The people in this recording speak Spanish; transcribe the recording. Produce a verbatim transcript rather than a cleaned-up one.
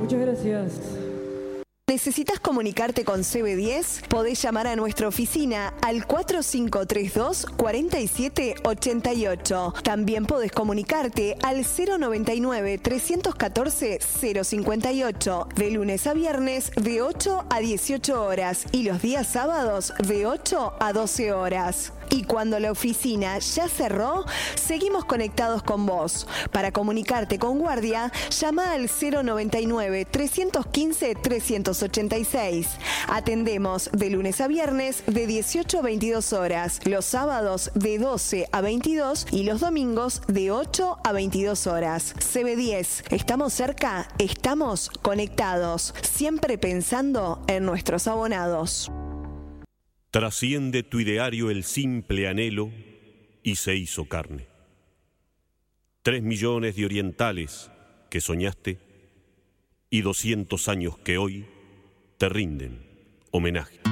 Muchas gracias. ¿Necesitas comunicarte con C B diez? Podés llamar a nuestra oficina al cuatro cinco tres dos, cuatro siete ocho ocho. También podés comunicarte al cero noventa y nueve, trescientos catorce, cero cincuenta y ocho, de lunes a viernes de ocho a dieciocho horas y los días sábados de ocho a doce horas. Y cuando la oficina ya cerró, seguimos conectados con vos. Para comunicarte con Guardia, llama al cero noventa y nueve, trescientos quince, trescientos ochenta y seis. Atendemos de lunes a viernes de dieciocho a veintidós horas, los sábados de doce a veintidós y los domingos de ocho a veintidós horas. C B diez, estamos cerca, estamos conectados, siempre pensando en nuestros abonados. Trasciende tu ideario el simple anhelo y se hizo carne. Tres millones de orientales que soñaste y doscientos años que hoy te rinden homenaje.